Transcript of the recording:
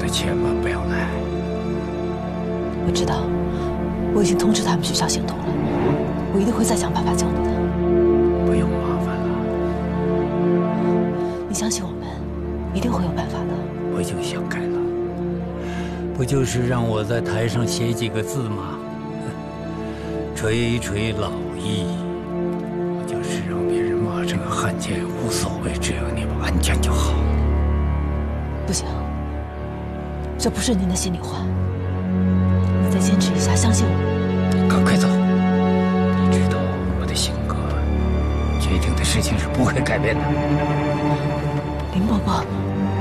的千万不要来。 我知道，我已经通知他们学校行动了，我一定会再想办法救你的。 不用麻烦了， 你相信我们，一定会有办法的。 我已经想开了，不就是让我在台上写几个字吗？垂垂老矣。我就是让别人骂这个汉奸无所谓，只要你们安全就好。 不行，这不是您的心里话。你再坚持一下，相信我。 赶快走！你知道我的性格，决定的事情是不会改变的。 林伯伯，